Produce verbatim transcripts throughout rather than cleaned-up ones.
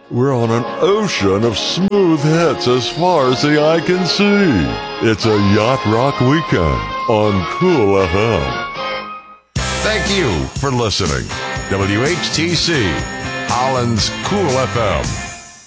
We're on an ocean of smooth hits as far as the eye can see. It's a Yacht Rock Weekend on Cool F M. Thank you for listening. W H T C, Holland's Cool F M.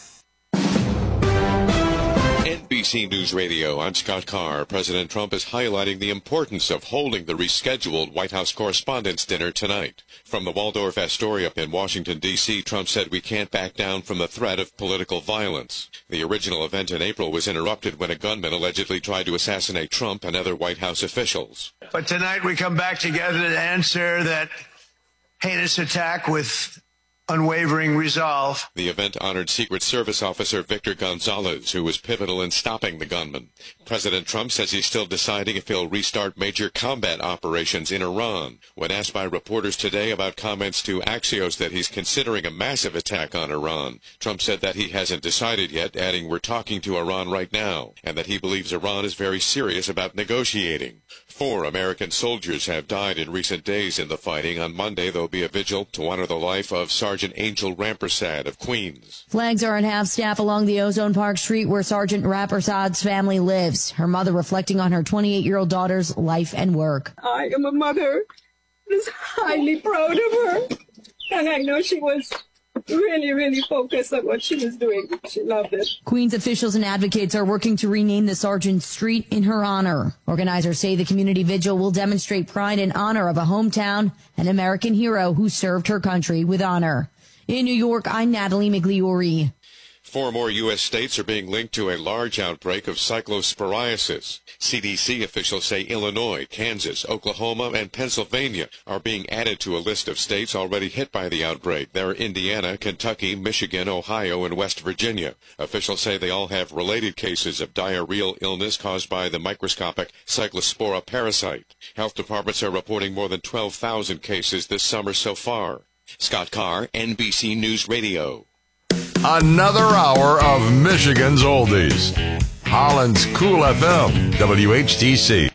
N B C News Radio, I'm Scott Carr. President Trump is highlighting the importance of holding the rescheduled White House Correspondents' Dinner tonight. From the Waldorf Astoria in Washington, D C, Trump said we can't back down from the threat of political violence. The original event in April was interrupted when a gunman allegedly tried to assassinate Trump and other White House officials. But tonight we come back together to answer that heinous attack with unwavering resolve. The event honored Secret Service officer Victor Gonzalez, who was pivotal in stopping the gunman. President Trump says he's still deciding if he'll restart major combat operations in Iran. When asked by reporters today about comments to Axios that he's considering a massive attack on Iran, Trump said that he hasn't decided yet, adding, "We're talking to Iran right now," and that he believes Iran is very serious about negotiating. Four American soldiers have died in recent days in the fighting. On Monday, there'll be a vigil to honor the life of Sergeant Angel Rampersad of Queens. Flags are at half-staff along the Ozone Park Street where Sergeant Rampersad's family lives, her mother reflecting on her twenty-eight-year-old daughter's life and work. I am a mother who's highly proud of her, and I know she was really, really focused on what she was doing. She loved it. Queens officials and advocates are working to rename the sergeant's street in her honor. Organizers say the community vigil will demonstrate pride and honor of a hometown and American hero who served her country with honor. In New York, I'm Natalie Migliori. Four more U S states are being linked to a large outbreak of cyclosporiasis. C D C officials say Illinois, Kansas, Oklahoma, and Pennsylvania are being added to a list of states already hit by the outbreak. There are Indiana, Kentucky, Michigan, Ohio, and West Virginia. Officials say they all have related cases of diarrheal illness caused by the microscopic Cyclospora parasite. Health departments are reporting more than twelve thousand cases this summer so far. Scott Carr, N B C News Radio. Another hour of Michigan's oldies. Holland's Cool F M, W H T C.